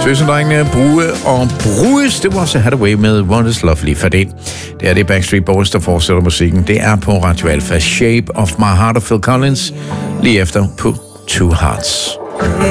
Tøsendrengene, Brue og Bruges, det var også Hathaway med What is Lovely for det. Det er det Backstreet Boys, der fortsætter musikken. Det er på Radio Alfa, Shape of My Heart of Phil Collins, lige efter på Two Hearts.